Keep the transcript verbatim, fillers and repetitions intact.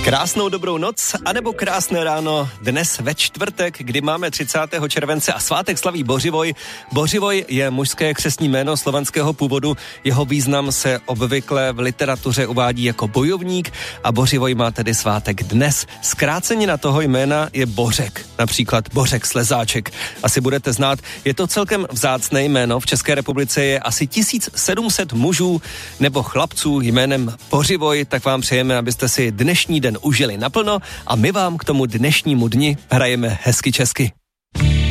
Krásnou dobrou noc, anebo krásné ráno dnes ve čtvrtek, kdy máme třicátého července a svátek slaví Bořivoj. Bořivoj je mužské křestní jméno slovanského původu, jeho význam se obvykle v literatuře uvádí jako bojovník a Bořivoj má tedy svátek dnes. Zkrácenina toho jména je Bořek, například Bořek Slezáček. Asi budete znát, je to celkem vzácné jméno, v České republice je asi tisíc sedm set mužů nebo chlapců jménem Bořivoj, tak vám přejeme, abyste si dnešní den užili naplno a my vám k tomu dnešnímu dni hrajeme hezky česky.